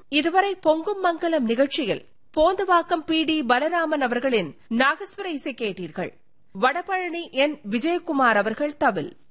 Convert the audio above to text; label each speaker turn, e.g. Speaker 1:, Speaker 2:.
Speaker 1: இதுவரை பொங்கும் மங்கலம் நிகழ்ச்சியில் போந்தவாக்கம் PD பலராமன் அவர்களின் நாகஸ்வர இசை கேட்டீர்கள். வடபழனி N. விஜயகுமார் அவர்கள் தவில்.